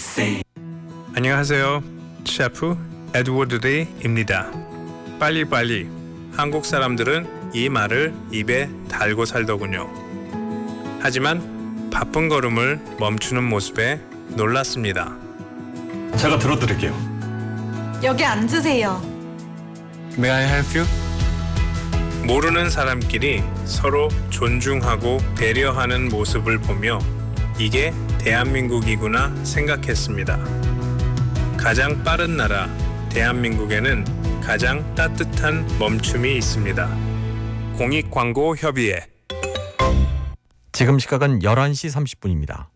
안녕하세요. 셰프 에드워드 리입니다. 빨리빨리. 한국 사람들은 이 말을 입에 달고 살더군요. 하지만 바쁜 걸음을 멈추는 모습에 놀랐습니다. 제가 들어드릴게요. 여기 앉으세요. May I help you? 모르는 사람끼리 서로 존중하고 배려하는 모습을 보며 이게 대한민국이구나 생각했습니다. 가장 빠른 나라 대한민국에는 가장 따뜻한 멈춤이 있습니다. 공익광고협의회. 지금 시각은 11시 30분입니다.